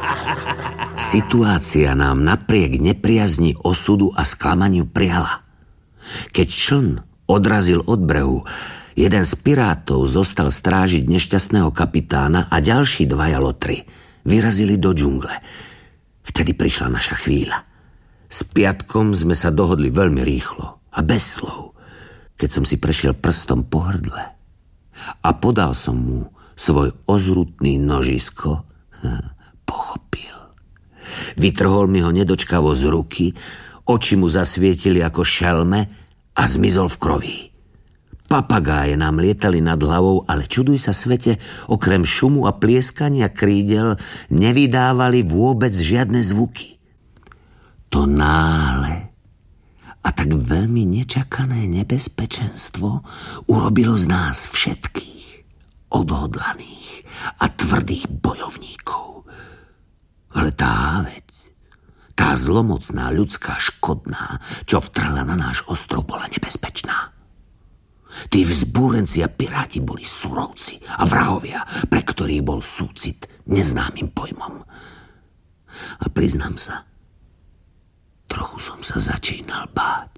Situácia nám napriek nepriazni osudu a sklamaniu priala. Keď čln odrazil od brehu, jeden z pirátov zostal strážiť nešťastného kapitána a ďalší dvaja lotry vyrazili do džungle. Vtedy prišla naša chvíľa. S Piatkom sme sa dohodli veľmi rýchlo a bez slov. Keď som si prešiel prstom po hrdle a podal som mu svoj ozrutný nožisko, pochopil. Vytrhol mi ho nedočkavo z ruky, oči mu zasvietili ako šelme a zmizol v kroví. Papagáje nám lietali nad hlavou, ale čuduj sa svete, okrem šumu a plieskania krídel nevydávali vôbec žiadne zvuky. To náhle a tak veľmi nečakané nebezpečenstvo urobilo z nás všetkých odhodlaných a tvrdých bojovníkov. Ale tá zlomocná ľudská škodná, čo vtrhla na náš ostrov, bola nebezpečná. Tí vzbúrenci a piráti boli surovci a vrahovia, pre ktorých bol súcit neznámym pojmom. A priznám sa, trochu som sa začínal báť.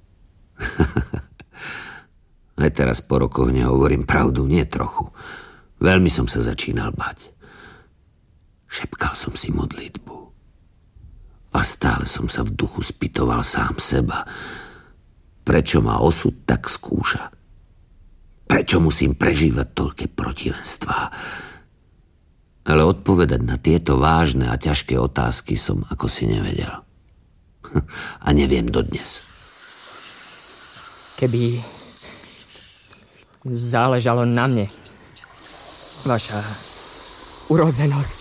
Aj teraz po rokoch nehovorím pravdu, nie trochu. Veľmi som sa začínal báť. Šepkal som si modlitbu. A stále som sa v duchu spýtoval sám seba. Prečo ma osud tak skúša? Prečo musím prežívať toľké protivenstvá? Ale odpovedať na tieto vážne a ťažké otázky som ako si nevedel. A neviem dodnes. Keby záležalo na mne, vaša urodzenosť,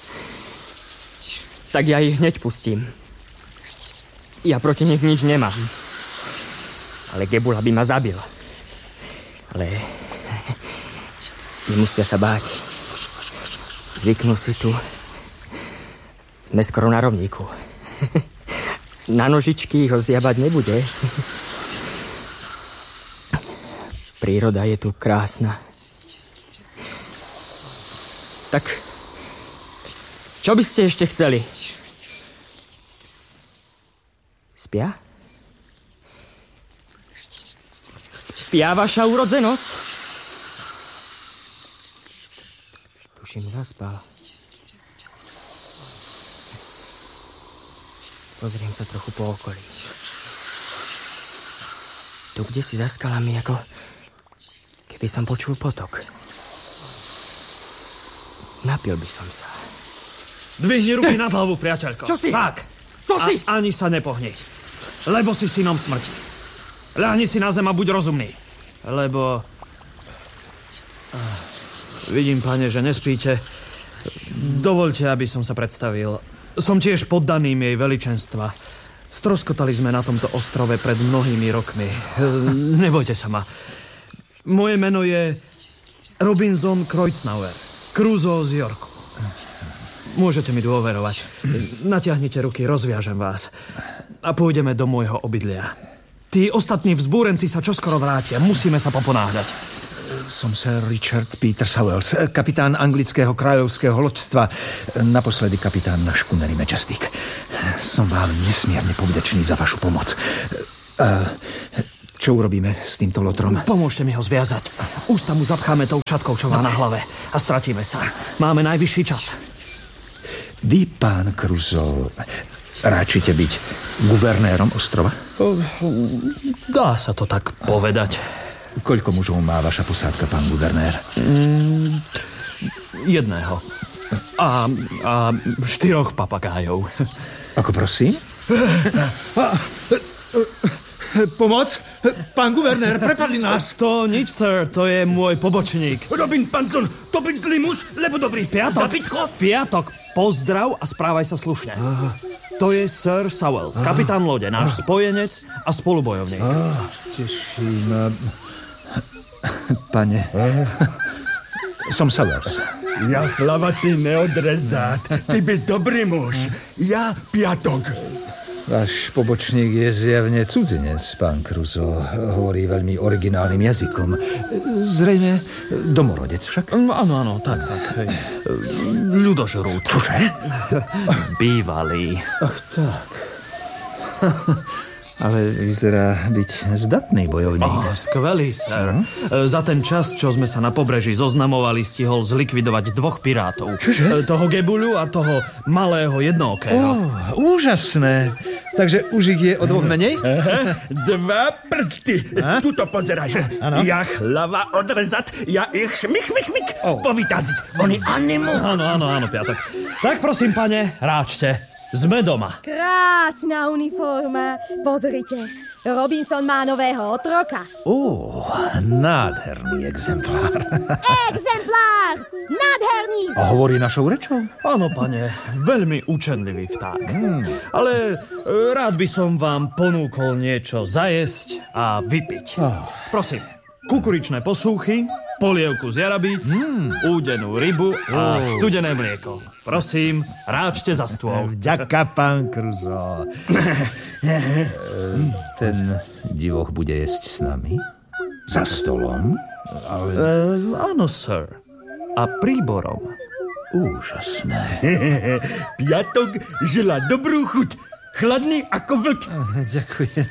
tak ja ich hneď pustím. Ja proti nich nič nemám. Ale Gebula by ma zabil. Ale nemusia sa báť. Zvyknú si tu. Sme skoro na rovníku. Na nožičky ho zjabať nebude. Príroda je tu krásna. Tak, čo by ste ešte chceli? Spia? Spia vaša urodzenosť? Tuším, zaspal. Pozriem sa trochu po okolí. Tu, kde si za skalami, ako keby som počul potok. Napil by som sa. Dvihni ruky nad hlavu, priateľko. Čo si? Tak. To si? Ani sa nepohni. Lebo si synom smrti. Ľahni si na zem a buď rozumný. Lebo... Vidím, pane, že nespíte. Dovoľte, aby som sa predstavil. Som tiež poddaným jej veličenstva. Stroskotali sme na tomto ostrove pred mnohými rokmi. Nebojte sa ma. Moje meno je Robinson Kreuznauer. Crusoe z Yorku. Môžete mi dôverovať. Natiahnite ruky, rozviažem vás. A pôjdeme do môjho obydlia. Tí ostatní vzbúrenci sa čoskoro vrátia. Musíme sa poponáhľať. Som Sir Richard Peter Sowells, kapitán anglického kráľovského loďstva. Naposledy kapitán na škuneri Majestic. Som vám nesmierne povďačný za vašu pomoc. Čo urobíme s týmto lotrom? Pomôžte mi ho zviazať. Ústa mu zapcháme tou šatkou, čo má na hlave. A stratíme sa. Máme najvyšší čas. Vy, pán Crusoe, ráčite byť guvernérom ostrova? Dá sa to tak povedať. Koľko mužov má vaša posádka, pán guvernér? Jedného. A 4 papagájov. Ako prosím? Pomoc? Pán guvernér, prepadli nás. To nič, sir, to je môj pobočník. Robin Panson, to byť zlý muž, lebo dobrý. Piatok, pozdrav a správaj sa slušne. To je Sir Sowells, kapitán lode, náš spojenec a spolubojovník. Teším. Pane, som Sowells. Ja chlavatý neodrezát, ty by dobrý muž. Ja Piatok. Váš pobočník je zjavne cudzinec, pán Crusoe. Hovorí veľmi originálnym jazykom. Zrejme domorodec však? Áno, tak. Hej. Ľudožrút. Čože? Bývalý. Ach, tak. Ale vyzerá byť zdatný bojovník. Skvelý, sir. Za ten čas, čo sme sa na pobreží zoznamovali, stihol zlikvidovať 2 pirátov. Čože? Toho Gebuľu a toho malého jednookého. Úžasné. Takže už ich je o 2 menej? 2 prsty. Tuto pozeraj. Áno. Ja hlava odrezať, ja ich šmik, povytaziť. Oni animu. Áno, Piatok. Tak prosím, pane, ráčte. Sme doma. Krásna uniforma. Pozrite, Robinson má nového otroka. Nádherný exemplár. Exemplár! Nádherný! A hovorí našou rečou? Áno, pane, veľmi učenlivý vták. Ale rád by som vám ponúkol niečo zajesť a vypiť. Prosím, kukuričné posúchy, polievku z jarabíc, údenú rybu a studené mlieko. Prosím, ráčte za stôl. Vďaka, pán Crusoe. Ten divoch bude jesť s nami? Za stolom? Áno, sir. A príborom. Úžasné. Piatok žela dobrú chuť. Chladný ako vlk. Ďakujem.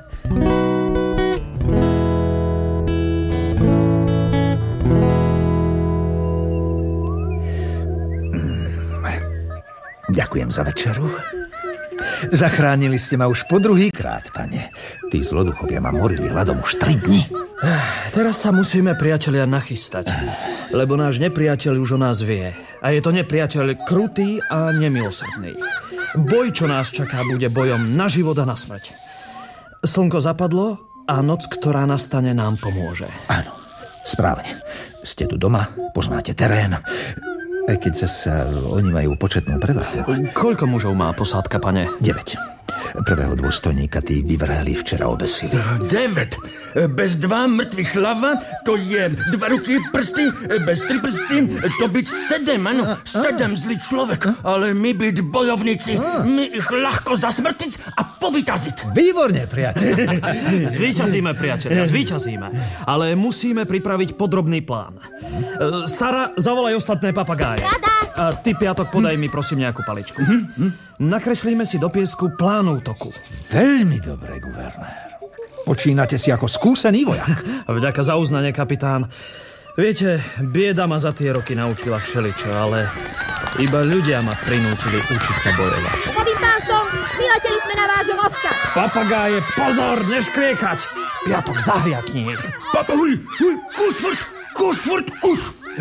Ďakujem za večeru. Zachránili ste ma už po 2-krát, pane. Tí zloduchovia ma morili hladom už 3 dni. Teraz sa musíme, priatelia, nachystať. Lebo náš nepriateľ už o nás vie. A je to nepriateľ krutý a nemilosrdný. Boj, čo nás čaká, bude bojom na život a na smrť. Slnko zapadlo a noc, ktorá nastane, nám pomôže. Áno, správne. Ste tu doma, poznáte terén. Aj keď zasa oni majú početnú prevahu. Koľko mužov má posádka, pane? 9. Prvého dôstojníka tí vyvrheli včera obesili. 9. Bez 2 mŕtvych hlava, to je 2 ruky, prsty, bez 3 prsty, to byť 7, áno. 7 zlý človek, ale my byť bojovníci, my ich ľahko zasmrtiť a povytaziť. Výborne, priateľ. Zvíťazíme, priatelia, zvíťazíme. Ale musíme pripraviť podrobný plán. Sara, zavolaj ostatné papagáje. A ty, Piatok, podaj mi prosím nejakú paličku. Nakreslíme si do piesku plán útoku. Veľmi dobre, guvernér. Počínate si ako skúsený vojak. Vďaka za uznanie, kapitán. Viete, bieda ma za tie roky naučila všeličo, ale iba ľudia ma prinútili učiť sa bojovať. Robin Panson, vyleteli sme na vášho vozka. Papagáje, pozor, neškriekať! Piatok, zahriakni ich. Papahuj, kušfurt, už!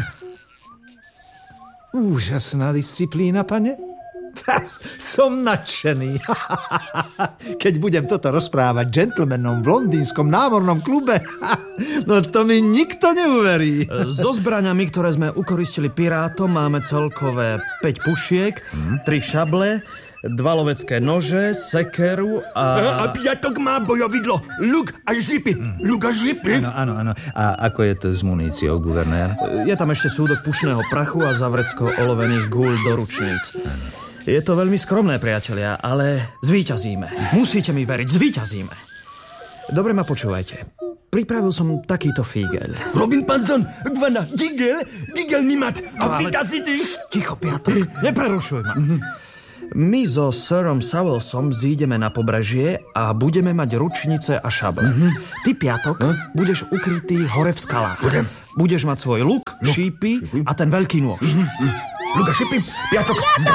Úžasná disciplína, pane. Som nadšený. Keď budem toto rozprávať džentlmenom v londýnskom námornom klube, no to mi nikto neuverí. So zbraňami, ktoré sme ukoristili pirátom, máme celkové 5 pušiek, 3 šable, 2 lovecké nože, sekeru A Piatok má bojovidlo, luk a žipy. Áno. A ako je to s muníciou, guvernér? Je tam ešte súdok pušného prachu a zavrecko olovených gúľ do ručníc. Je to veľmi skromné, priatelia, ale zvíťazíme. Musíte mi veriť, zvíťazíme. Dobre ma počúvajte. Pripravil som takýto fígel. Robin Panson, Gvana, Gigel mi mat. A vytaziť. Ticho, Piatok, neprerušuj ma. My so Sirom Sowelsom zídeme na pobrežie a budeme mať ručnice a šable. Ty, Piatok, budeš ukrytý hore v skalách. Budeš mať svoj luk, šípy a ten veľký nôž. Luk a šípy, Piatok.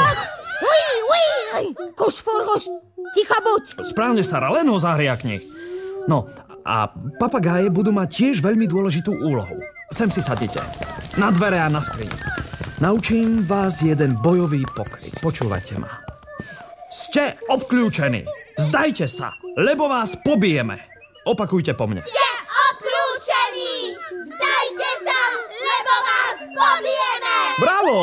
Kušfurhuš, ticho buď. Správne, Sara, len ho zahriakni. No, a papagáje budú mať tiež veľmi dôležitú úlohu. Sem si sadnite. Na dvere a na skriň. Naučím vás jeden bojový pokrik. Počúvajte ma. Ste obklúčení. Zdajte sa, lebo vás pobijeme. Opakujte po mne. Ste obklúčení. Zdajte sa, lebo vás pobijeme. Bravo!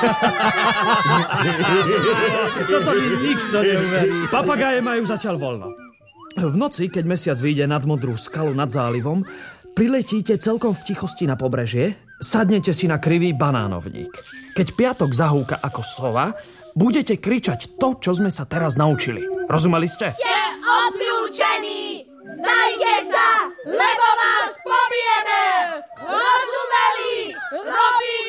Toto mi nikto neuverí. Papagáje majú zatiaľ voľno. V noci, keď mesiac vyjde nad modrú skalu nad zálivom, priletíte celkom v tichosti na pobrežie, Sadnete si na krivý banánovník. Keď piatok zahúka ako sova, budete kričať to, čo sme sa teraz naučili. Rozumeli ste? Ste odklúčení! Zdajte sa, lebo vás pobijeme! Rozumeli? Robí